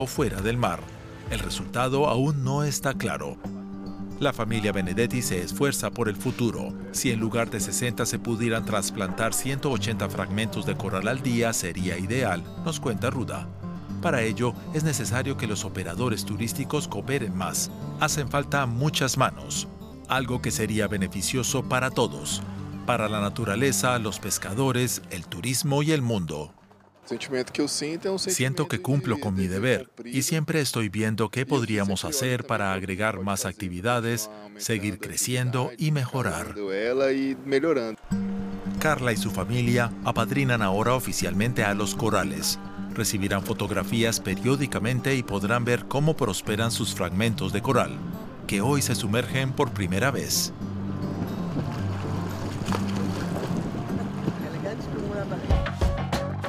o fuera del mar. El resultado aún no está claro. La familia Benedetti se esfuerza por el futuro. Si en lugar de 60 se pudieran trasplantar 180 fragmentos de coral al día, sería ideal, nos cuenta Ruda. Para ello, es necesario que los operadores turísticos cooperen más. Hacen falta muchas manos, algo que sería beneficioso para todos, para la naturaleza, los pescadores, el turismo y el mundo. Siento que cumplo con mi deber y siempre estoy viendo qué podríamos hacer para agregar más actividades, seguir creciendo y mejorar. Carla y su familia apadrinan ahora oficialmente a los corales. Recibirán fotografías periódicamente y podrán ver cómo prosperan sus fragmentos de coral, que hoy se sumergen por primera vez.